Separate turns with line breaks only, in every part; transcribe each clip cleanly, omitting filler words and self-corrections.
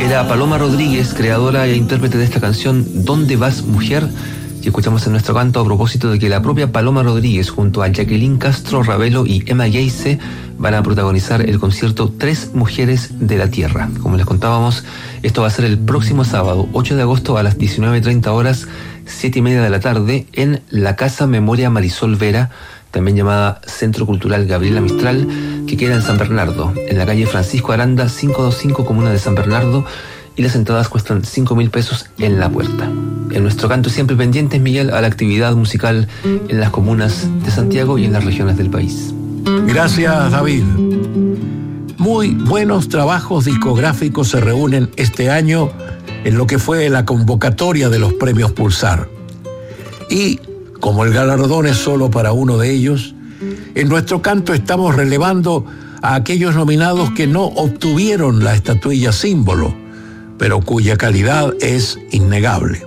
Era Paloma Rodríguez, creadora e intérprete de esta canción ¿Dónde vas, mujer?, que escuchamos en nuestro canto a propósito de que la propia Paloma Rodríguez junto a Jacqueline Castro Ravelo y Emma Geise van a protagonizar el concierto Tres Mujeres de la Tierra. Como les contábamos, esto va a ser el próximo sábado, 8 de agosto a las 19:30 horas, 7:30 de la tarde, en la Casa Memoria Marisol Vera, también llamada Centro Cultural Gabriela Mistral, que queda en San Bernardo, en la calle Francisco Aranda 525, comuna de San Bernardo, y las entradas cuestan 5.000 pesos en la puerta. En nuestro canto siempre pendientes, Miguel, a la actividad musical en las comunas de Santiago y en las regiones del país.
Gracias, David. Muy buenos trabajos discográficos se reúnen este año en lo que fue la convocatoria de los premios Pulsar. Y como el galardón es solo para uno de ellos, en nuestro canto estamos relevando a aquellos nominados que no obtuvieron la estatuilla símbolo, pero cuya calidad es innegable.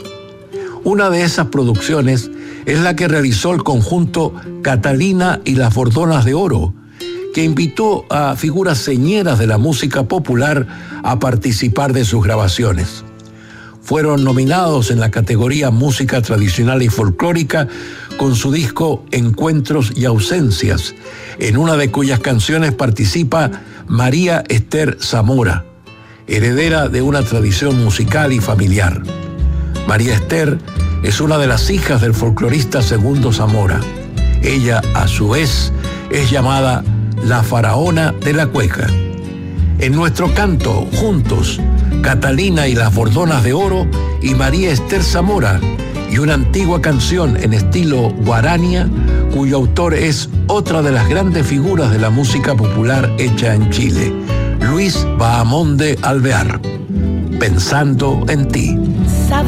Una de esas producciones es la que realizó el conjunto Catalina y las Bordonas de Oro, que invitó a figuras señeras de la música popular a participar de sus grabaciones. Fueron nominados en la categoría Música Tradicional y Folclórica con su disco Encuentros y Ausencias, en una de cuyas canciones participa María Esther Zamora, heredera de una tradición musical y familiar. María Esther es una de las hijas del folclorista Segundo Zamora. Ella, a su vez, es llamada la faraona de la cueca. En nuestro canto, juntos, Catalina y las Bordonas de Oro y María Esther Zamora, y una antigua canción en estilo guarania, cuyo autor es otra de las grandes figuras de la música popular hecha en Chile, Luis Bahamonde Alvear. Pensando en ti.